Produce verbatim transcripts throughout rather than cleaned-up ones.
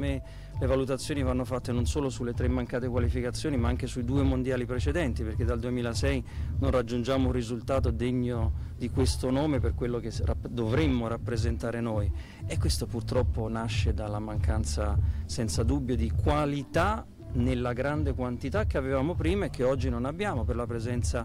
me le valutazioni vanno fatte non solo sulle tre mancate qualificazioni ma anche sui due mondiali precedenti, perché dal duemilasei non raggiungiamo un risultato degno di questo nome per quello che dovremmo rappresentare noi, e questo purtroppo nasce dalla mancanza senza dubbio di qualità nella grande quantità che avevamo prima e che oggi non abbiamo, per la presenza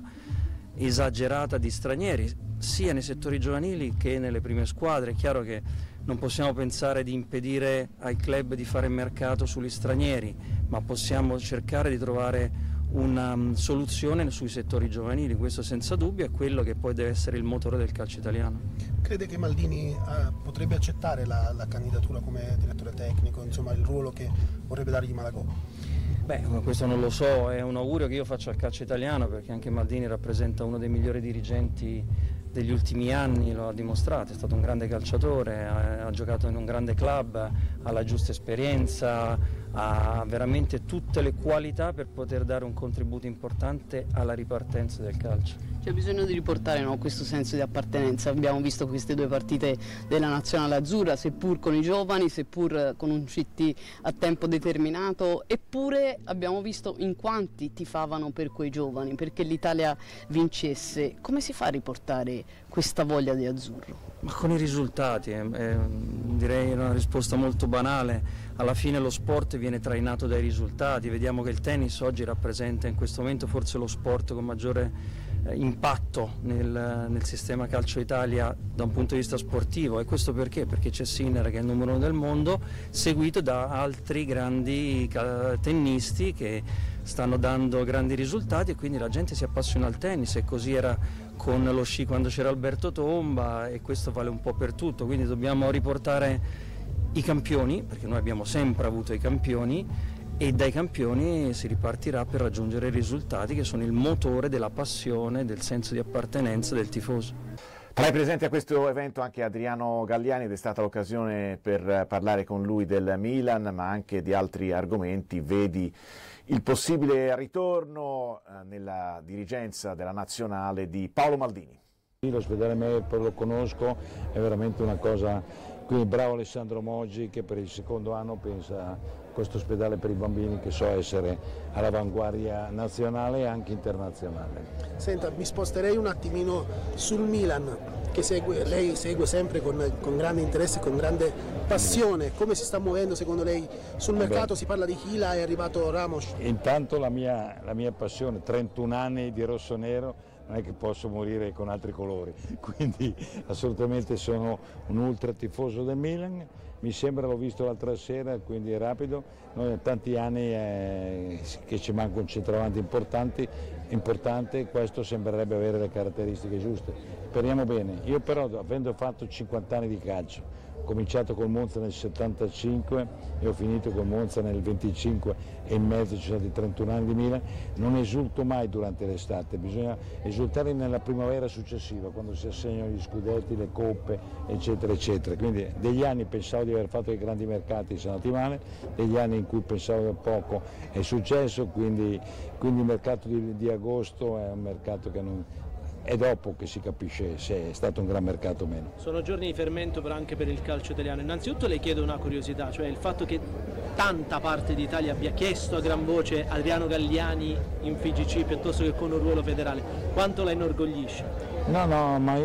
esagerata di stranieri sia nei settori giovanili che nelle prime squadre. È chiaro che non possiamo pensare di impedire ai club di fare mercato sugli stranieri, ma possiamo cercare di trovare una um, soluzione sui settori giovanili. Questo senza dubbio è quello che poi deve essere il motore del calcio italiano. Crede che Maldini eh, potrebbe accettare la, la candidatura come direttore tecnico, insomma il ruolo che vorrebbe dargli Malagò? Beh, questo non lo so, è un augurio che io faccio al calcio italiano, perché anche Maldini rappresenta uno dei migliori dirigenti degli ultimi anni, lo ha dimostrato, è stato un grande calciatore, ha, ha giocato in un grande club, ha la giusta esperienza, ha veramente tutte le qualità per poter dare un contributo importante alla ripartenza del calcio. C'è bisogno di riportare, no, questo senso di appartenenza. Abbiamo visto queste due partite della nazionale azzurra, seppur con i giovani, seppur con un C T a tempo determinato, eppure abbiamo visto in quanti tifavano per quei giovani, perché l'Italia vincesse. Come si fa a riportare questa voglia di azzurro? Ma con i risultati, eh, eh, direi una risposta molto banale. Alla fine lo sport viene trainato dai risultati, vediamo che il tennis oggi rappresenta in questo momento forse lo sport con maggiore eh, impatto nel, nel sistema calcio Italia da un punto di vista sportivo, e questo perché? Perché c'è Sinner che è il numero uno del mondo, seguito da altri grandi tennisti che stanno dando grandi risultati, e quindi la gente si appassiona al tennis, e così era con lo sci quando c'era Alberto Tomba, e questo vale un po' per tutto, quindi dobbiamo riportare i campioni, perché noi abbiamo sempre avuto i campioni, e dai campioni si ripartirà per raggiungere i risultati che sono il motore della passione, del senso di appartenenza del tifoso. Tra i presenti a questo evento anche Adriano Galliani, ed è stata l'occasione per parlare con lui del Milan, ma anche di altri argomenti. Vedi il possibile ritorno eh, nella dirigenza della nazionale di Paolo Maldini. L'ospedale Meppel lo conosco, è veramente una cosa, quindi bravo Alessandro Moggi che per il secondo anno pensa a questo ospedale per i bambini, che so essere all'avanguardia nazionale e anche internazionale. Senta, mi sposterei un attimino sul Milan, che segue, lei segue sempre con, con grande interesse e con grande passione. Come si sta muovendo secondo lei sul mercato? Beh, si parla di Chila, è arrivato Ramos. Intanto la mia, la mia passione, trentuno anni di rosso-nero, non è che posso morire con altri colori, quindi assolutamente sono un ultra tifoso del Milan. Mi sembra, l'ho visto l'altra sera, quindi è rapido. Noi da tanti anni eh, che ci manca un centravanti importante, importante, questo sembrerebbe avere le caratteristiche giuste. Speriamo bene. Io però, avendo fatto cinquanta anni di calcio, ho cominciato col Monza nel settantacinque e ho finito col Monza nel venticinque e in mezzo ci sono stati trentuno anni di Milan, non esulto mai durante l'estate, bisogna esultare nella primavera successiva, quando si assegnano gli scudetti, le coppe, eccetera, eccetera. Quindi degli anni pensavo di aver fatto dei grandi mercati, sono andati male, degli anni in cui pensavo poco è successo, quindi, quindi il mercato di, di agosto è un mercato che non... è dopo che si capisce se è stato un gran mercato o meno. Sono giorni di fermento però anche per il calcio italiano. Innanzitutto le chiedo una curiosità, cioè il fatto che tanta parte d'Italia abbia chiesto a gran voce Adriano Galliani in F I G C piuttosto che con un ruolo federale, quanto la inorgoglisce? No, no, ma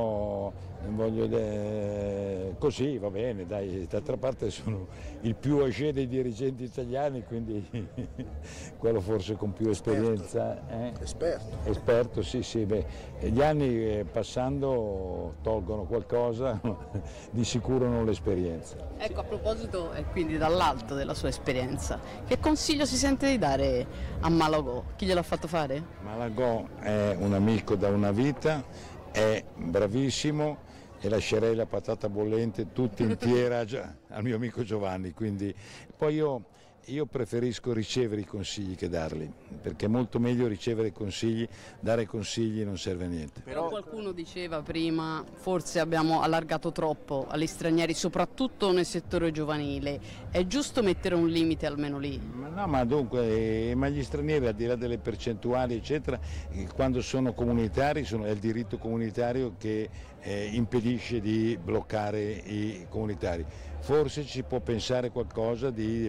io voglio de... così va bene, dai, d'altra parte sono il più âgé dei dirigenti italiani, quindi quello forse con più esperienza. Eh? Esperto. Esperto, sì, sì, beh, gli anni passando tolgono qualcosa, di sicuro non l'esperienza. Ecco, a proposito, e quindi dall'alto della sua esperienza, che consiglio si sente di dare a Malagò? Chi gliel'ha fatto fare? Malagò è un amico da una vita, è bravissimo, e lascerei la patata bollente tutta intera già al mio amico Giovanni, quindi poi io Io preferisco ricevere i consigli che darli, perché è molto meglio ricevere consigli, dare consigli non serve a niente. Però qualcuno diceva prima, forse abbiamo allargato troppo agli stranieri, soprattutto nel settore giovanile. È giusto mettere un limite almeno lì? Ma no, ma dunque, ma gli stranieri, al di là delle percentuali eccetera, quando sono comunitari sono, è il diritto comunitario che eh, impedisce di bloccare i comunitari. Forse ci può pensare qualcosa di